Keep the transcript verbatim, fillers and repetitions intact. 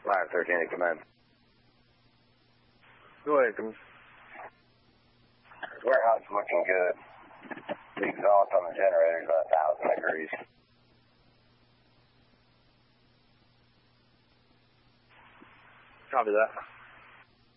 five thirteen to commence. Go ahead, come. Warehouse is looking good. The exhaust on the generator is about a thousand degrees. Copy that.